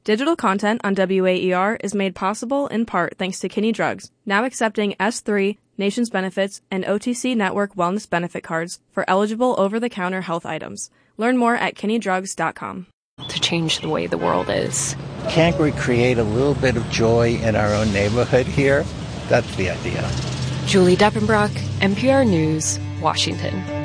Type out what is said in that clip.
Digital content on WAER is made possible in part thanks to Kinney Drugs, now accepting S3, Nations Benefits, and OTC Network Wellness Benefit cards for eligible over-the-counter health items. Learn more at KinneyDrugs.com. To change the way the world is. Can't we create a little bit of joy in our own neighborhood here? That's the idea. Julie Deppenbrock, NPR News, Washington.